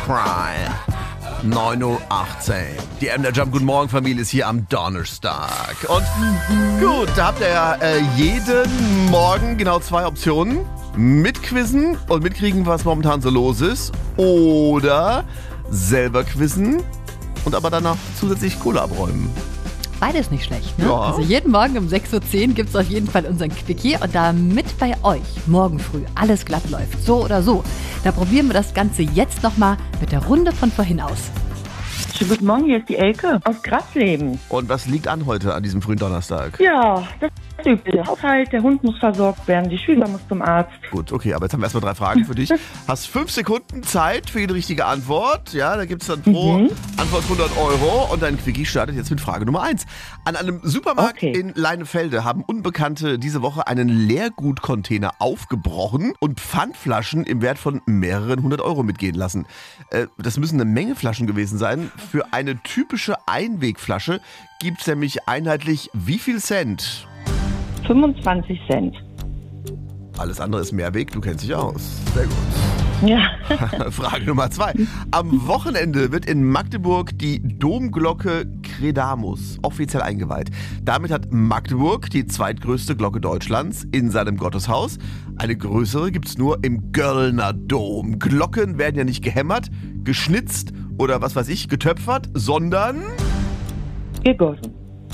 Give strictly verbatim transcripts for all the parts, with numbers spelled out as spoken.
Crime. neun Uhr achtzehn. Die M D R Jump Guten Morgen Familie ist hier am Donnerstag. Und gut, da habt ihr ja äh, jeden Morgen genau zwei Optionen. Mitquizzen und mitkriegen, was momentan so los ist. Oder selber quizzen und aber danach zusätzlich Kohle abräumen. Beides nicht schlecht, ne? Ja. Also jeden Morgen um sechs Uhr zehn gibt es auf jeden Fall unseren Quickie. Und damit bei euch morgen früh alles glatt läuft, so oder so, da probieren wir das Ganze jetzt nochmal mit der Runde von vorhin aus. Schönen guten Morgen, hier ist die Elke aus Grasleben. Und was liegt an heute, an diesem frühen Donnerstag? Ja, das ist das Übliche. Haushalt, der Hund muss versorgt werden, die Schüler muss zum Arzt. Gut, okay, aber jetzt haben wir erstmal drei Fragen für dich. Hast fünf Sekunden Zeit für jede richtige Antwort. Ja, da gibt es dann pro Mhm. Antwort hundert Euro. Und dein Quickie startet jetzt mit Frage Nummer eins. An einem Supermarkt Okay. in Leinefelde haben Unbekannte diese Woche einen Leergutcontainer aufgebrochen und Pfandflaschen im Wert von mehreren hundert Euro mitgehen lassen. Äh, das müssen eine Menge Flaschen gewesen sein. Für eine typische Einwegflasche gibt es nämlich einheitlich wie viel Cent? fünfundzwanzig Cent. Alles andere ist Mehrweg, du kennst dich aus. Sehr gut. Ja. Frage Nummer zwei. Am Wochenende wird in Magdeburg die Domglocke Credamus offiziell eingeweiht. Damit hat Magdeburg die zweitgrößte Glocke Deutschlands in seinem Gotteshaus. Eine größere gibt es nur im Göllner Dom. Glocken werden ja nicht gehämmert, geschnitzt oder was weiß ich, getöpfert, sondern... Gegossen.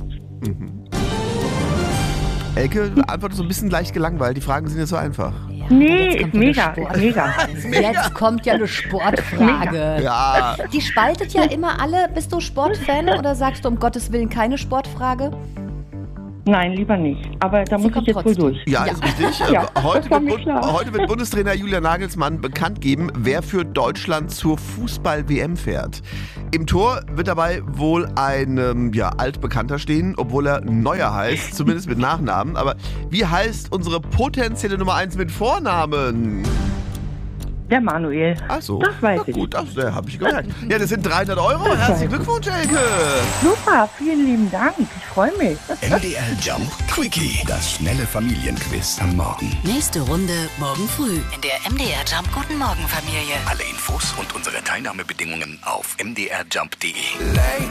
Elke, Antwort ist so ein bisschen leicht gelangweilt. Die Fragen sind ja so einfach. Ja, Nee, jetzt ist kommt ja mega, eine ist mega. Jetzt kommt ja eine Sportfrage. Ja, Die spaltet ja immer alle. Bist du Sportfan oder sagst du um Gottes Willen keine Sportfrage? Nein, lieber nicht. Aber da Sie muss ich kommt jetzt wohl trotzdem. durch. ja, Ja. ist richtig. Ja, heute, das war wird, mir Bund- klar. heute wird Bundestrainer Julian Nagelsmann bekannt geben, wer für Deutschland zur Fußball-W M fährt. Im Tor wird dabei wohl ein ähm, ja, Altbekannter stehen, obwohl er Neuer heißt, zumindest mit Nachnamen. Aber wie heißt unsere potenzielle Nummer eins mit Vornamen? Der Manuel. Ach so. Das weiß Na ich. gut, das äh, habe ich gemerkt. Ja, das sind dreihundert Euro. Herzlichen Glückwunsch, Elke. Super, vielen lieben Dank. Ich freue mich. M D R Jump Quickie, das schnelle Familienquiz am Morgen. Nächste Runde morgen früh in der M D R Jump Guten Morgen Familie. Alle Infos und unsere Teilnahmebedingungen auf m d r jump punkt d e.